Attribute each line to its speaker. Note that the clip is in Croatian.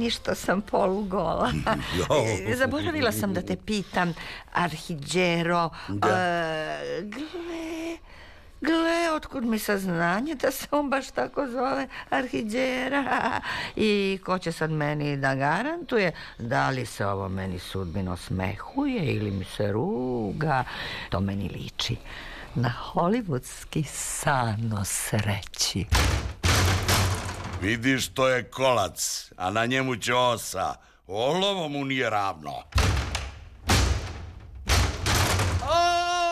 Speaker 1: Izvini što sam polugola. Zaboravila sam da te pitam, Arhiđero, gle, otkud mi saznanje da se on baš tako zove, Arhiđera. I ko će sad meni da garantuje da li se ovo meni sudbino smehuje ili mi se ruga? To meni liči na hollywoodski san o sreći.
Speaker 2: Vidiš, to je kolac, a na njemu će osa. Olovo mu nije ravno.